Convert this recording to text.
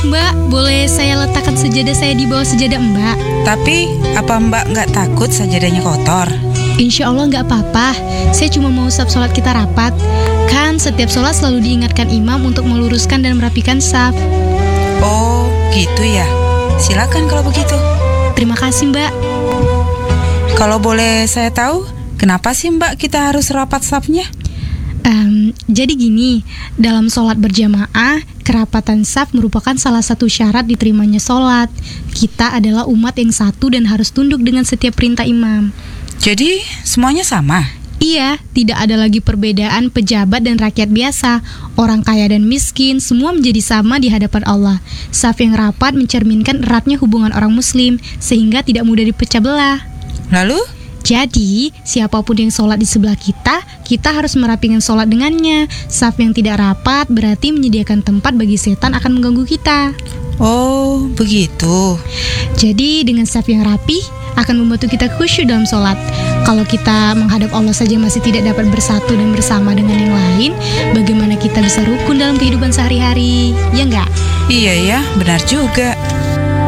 Mbak, boleh saya letakkan sajadah saya di bawah sajadah Mbak? Tapi, apa Mbak nggak takut sajadahnya kotor? Insya Allah nggak apa-apa. Saya cuma mau saf sholat kita rapat. Kan setiap sholat selalu diingatkan imam untuk meluruskan dan merapikan saf. Oh, gitu ya. Silakan kalau begitu. Terima kasih Mbak. Kalau boleh saya tahu, kenapa sih Mbak kita harus rapat safnya? Jadi gini, dalam sholat berjamaah, kerapatan saf merupakan salah satu syarat diterimanya sholat. Kita adalah umat yang satu dan harus tunduk dengan setiap perintah imam. Jadi, semuanya sama? Iya, tidak ada lagi perbedaan pejabat dan rakyat biasa. Orang kaya dan miskin, semua menjadi sama di hadapan Allah. Saf yang rapat mencerminkan eratnya hubungan orang muslim, sehingga tidak mudah dipecah belah. Lalu? Jadi, siapapun yang sholat di sebelah kita harus merapikan sholat dengannya. Saf yang tidak rapat berarti menyediakan tempat bagi setan akan mengganggu kita. Oh, begitu. Jadi, dengan saf yang rapi akan membantu kita khusyuk dalam sholat. Kalau kita menghadap Allah saja masih tidak dapat bersatu dan bersama dengan yang lain, bagaimana kita bisa rukun dalam kehidupan sehari-hari? Ya enggak? Iya ya, benar juga.